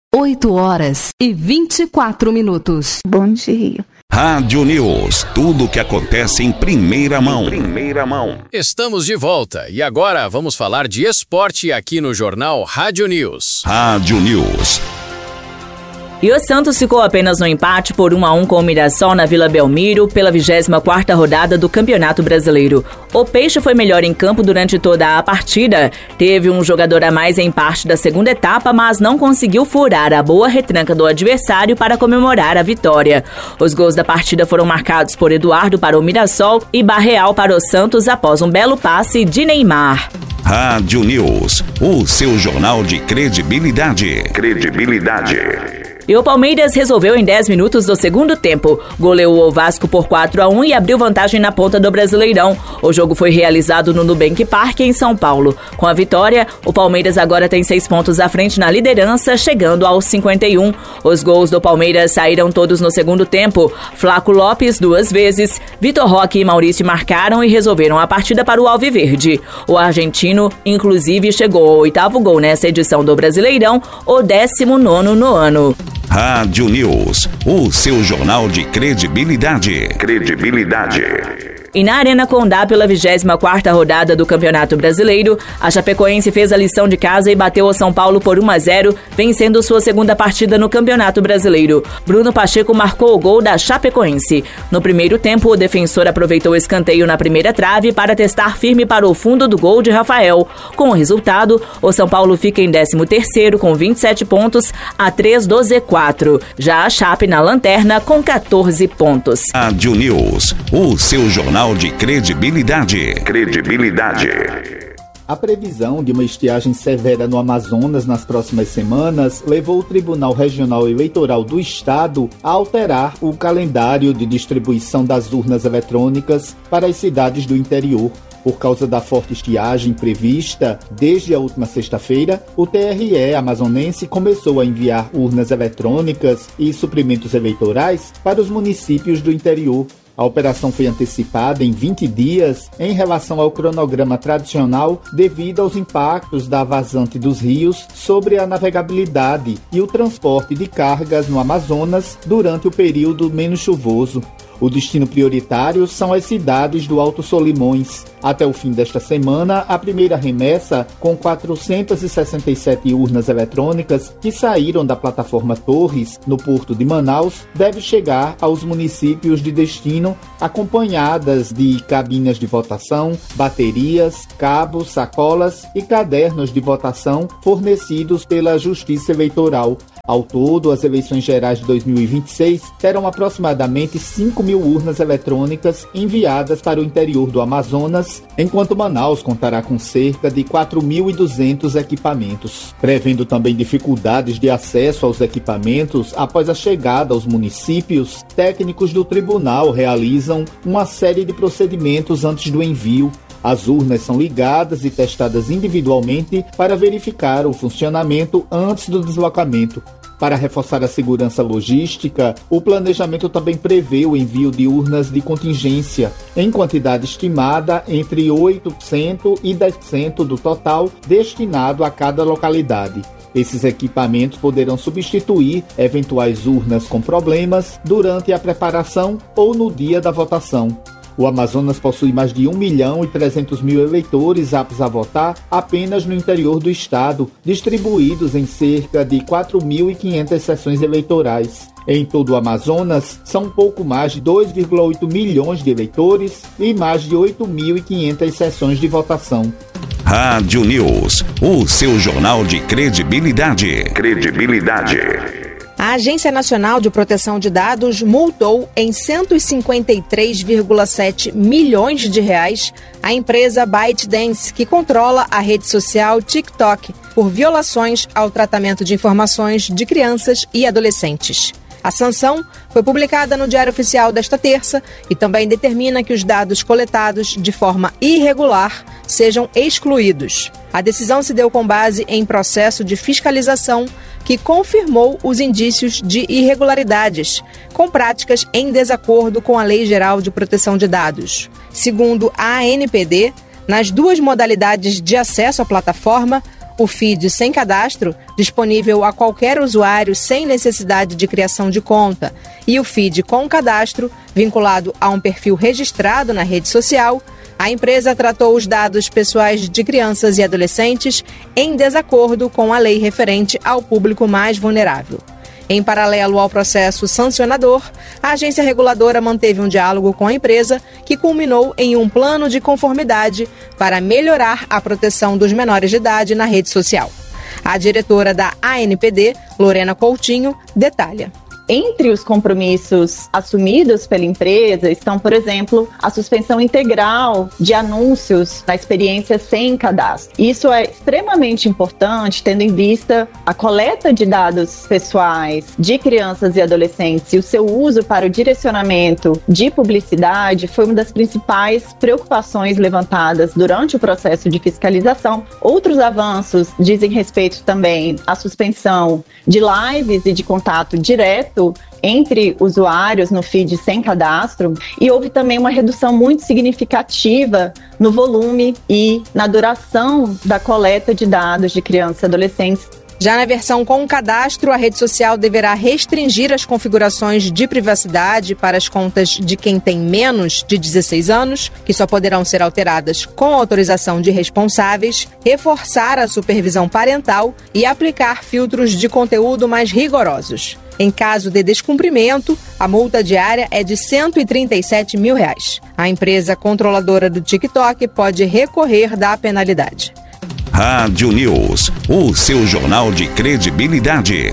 8h24. Bom dia. Rádio News, tudo o que acontece em primeira mão. Estamos de volta e agora vamos falar de esporte aqui no Jornal Rádio News. Rádio News. E o Santos ficou apenas no empate por 1-1 com o Mirassol na Vila Belmiro pela 24ª rodada do Campeonato Brasileiro. O Peixe foi melhor em campo durante toda a partida. Teve um jogador a mais em parte da segunda etapa, mas não conseguiu furar a boa retranca do adversário para comemorar a vitória. Os gols da partida foram marcados por Eduardo para o Mirassol e Barreal para o Santos após um belo passe de Neymar. Rádio News, o seu jornal de credibilidade. E o Palmeiras resolveu em 10 minutos do segundo tempo. Goleou o Vasco por 4-1 e abriu vantagem na ponta do Brasileirão. O jogo foi realizado no Nubank Park, em São Paulo. Com a vitória, o Palmeiras agora tem 6 pontos à frente na liderança, chegando aos 51. Os gols do Palmeiras saíram todos no segundo tempo. Flaco Lopes 2 vezes, Vitor Roque e Maurício marcaram e resolveram a partida para o Alviverde. O argentino, inclusive, chegou ao 8º gol nessa edição do Brasileirão, o 19º no ano. Rádio News, o seu jornal de credibilidade. E na Arena Condá, pela 24ª rodada do Campeonato Brasileiro, a Chapecoense fez a lição de casa e bateu o São Paulo por 1-0, vencendo sua segunda partida no Campeonato Brasileiro. Bruno Pacheco marcou o gol da Chapecoense. No primeiro tempo, o defensor aproveitou o escanteio na primeira trave para testar firme para o fundo do gol de Rafael. Com o resultado, o São Paulo fica em 13º com 27 pontos, a 3 do Z4. Já a Chape na lanterna com 14 pontos. Rádio News, o seu jornal de credibilidade. A previsão de uma estiagem severa no Amazonas nas próximas semanas levou o Tribunal Regional Eleitoral do Estado a alterar o calendário de distribuição das urnas eletrônicas para as cidades do interior. Por causa da forte estiagem prevista desde a última sexta-feira, o TRE amazonense começou a enviar urnas eletrônicas e suprimentos eleitorais para os municípios do interior. A operação foi antecipada em 20 dias em relação ao cronograma tradicional devido aos impactos da vazante dos rios sobre a navegabilidade e o transporte de cargas no Amazonas durante o período menos chuvoso. O destino prioritário são as cidades do Alto Solimões. Até o fim desta semana, a primeira remessa, com 467 urnas eletrônicas que saíram da plataforma Torres, no porto de Manaus, deve chegar aos municípios de destino, acompanhadas de cabines de votação, baterias, cabos, sacolas e cadernos de votação fornecidos pela Justiça Eleitoral. Ao todo, as eleições gerais de 2026 terão aproximadamente 5.000 urnas eletrônicas enviadas para o interior do Amazonas, enquanto Manaus contará com cerca de 4.200 equipamentos. Prevendo também dificuldades de acesso aos equipamentos após a chegada aos municípios, técnicos do tribunal realizam uma série de procedimentos antes do envio. As urnas são ligadas e testadas individualmente para verificar o funcionamento antes do deslocamento. Para reforçar a segurança logística, o planejamento também prevê o envio de urnas de contingência, em quantidade estimada entre 8% e 10% do total destinado a cada localidade. Esses equipamentos poderão substituir eventuais urnas com problemas durante a preparação ou no dia da votação. O Amazonas possui mais de 1.300.000 eleitores aptos a votar apenas no interior do estado, distribuídos em cerca de 4.500 seções eleitorais. Em todo o Amazonas, são pouco mais de 2,8 milhões de eleitores e mais de 8.500 seções de votação. Rádio News, o seu jornal de credibilidade. A Agência Nacional de Proteção de Dados multou em 153,7 milhões de reais a empresa ByteDance, que controla a rede social TikTok, por violações ao tratamento de informações de crianças e adolescentes. A sanção foi publicada no Diário Oficial desta terça e também determina que os dados coletados de forma irregular sejam excluídos. A decisão se deu com base em processo de fiscalização que confirmou os indícios de irregularidades, com práticas em desacordo com a Lei Geral de Proteção de Dados. Segundo a ANPD, nas duas modalidades de acesso à plataforma, O feed sem cadastro, disponível a qualquer usuário sem necessidade de criação de conta, e o feed com cadastro, vinculado a um perfil registrado na rede social, a empresa tratou os dados pessoais de crianças e adolescentes em desacordo com a lei referente ao público mais vulnerável. Em paralelo ao processo sancionador, a agência reguladora manteve um diálogo com a empresa que culminou em um plano de conformidade para melhorar a proteção dos menores de idade na rede social. A diretora da ANPD, Lorena Coutinho, detalha. Entre os compromissos assumidos pela empresa estão, por exemplo, a suspensão integral de anúncios na experiência sem cadastro. Isso é extremamente importante, tendo em vista a coleta de dados pessoais de crianças e adolescentes e o seu uso para o direcionamento de publicidade foi uma das principais preocupações levantadas durante o processo de fiscalização. Outros avanços dizem respeito também à suspensão de lives e de contato direto entre usuários no feed sem cadastro, e houve também uma redução muito significativa no volume e na duração da coleta de dados de crianças e adolescentes. Já na versão com cadastro, a rede social deverá restringir as configurações de privacidade para as contas de quem tem menos de 16 anos, que só poderão ser alteradas com autorização de responsáveis, reforçar a supervisão parental e aplicar filtros de conteúdo mais rigorosos. Em caso de descumprimento, a multa diária é de R$ 137 mil. A empresa controladora do TikTok pode recorrer da penalidade. Rádio News, o seu jornal de credibilidade.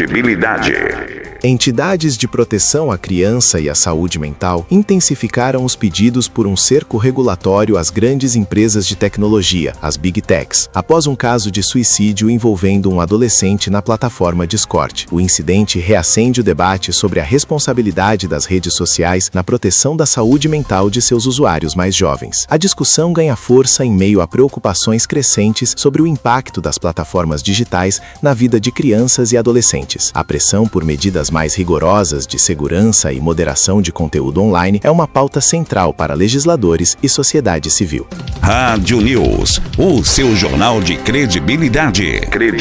Entidades de proteção à criança e à saúde mental intensificaram os pedidos por um cerco regulatório às grandes empresas de tecnologia, as Big Techs, após um caso de suicídio envolvendo um adolescente na plataforma Discord. O incidente reacende o debate sobre a responsabilidade das redes sociais na proteção da saúde mental de seus usuários mais jovens. A discussão ganha força em meio a preocupações crescentes sobre o impacto das plataformas digitais na vida de crianças e adolescentes. A pressão por medidas mais rigorosas de segurança e moderação de conteúdo online é uma pauta central para legisladores e sociedade civil. Rádio News, o seu jornal de credibilidade.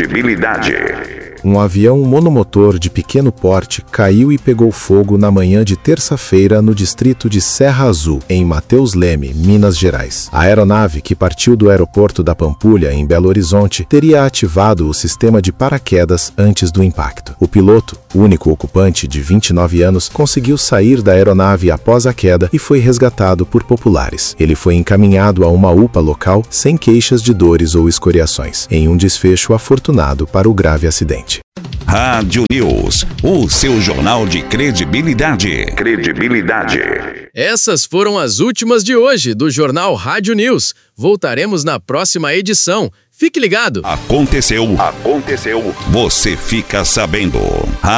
Um avião monomotor de pequeno porte caiu e pegou fogo na manhã de terça-feira no distrito de Serra Azul, em Mateus Leme, Minas Gerais. A aeronave, que partiu do aeroporto da Pampulha, em Belo Horizonte, teria ativado o sistema de paraquedas antes do impacto. O piloto, único ocupante de 29 anos, conseguiu sair da aeronave após a queda e foi resgatado por populares. Ele foi encaminhado a uma UPA local sem queixas de dores ou escoriações, em um desfecho afortunado para o grave acidente. Rádio News, o seu jornal de credibilidade. Essas foram as últimas de hoje do Jornal Rádio News. Voltaremos na próxima edição. Fique ligado. Aconteceu. Você fica sabendo.